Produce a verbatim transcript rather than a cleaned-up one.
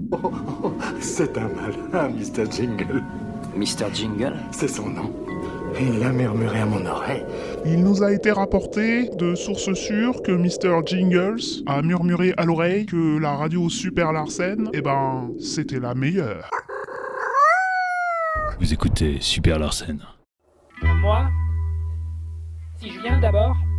Oh, oh, c'est un malin, mister Jingle. mister Jingle ? C'est son nom. Il a murmuré à mon oreille. Il nous a été rapporté de sources sûres que mister Jingles a murmuré à l'oreille que la radio Super Larsen, eh ben, c'était la meilleure. Vous écoutez Super Larsen. Moi, si je viens d'abord,